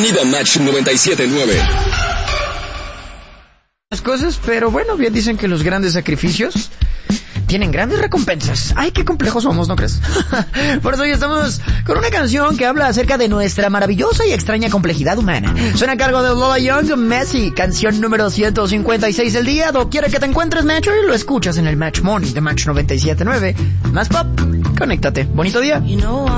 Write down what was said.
Bienvenido a Match 97.9. Las cosas, pero bueno, bien dicen que los grandes sacrificios tienen grandes recompensas. Ay, qué complejos somos, ¿no crees? Por eso hoy estamos con una canción que habla acerca de nuestra maravillosa y extraña complejidad humana. Suena a cargo de Lola Young, Messi, canción número 156 del día. Doquiera que te encuentres, Match, y lo escuchas en el Match Morning de Match 97.9. Más pop, conéctate. Bonito día.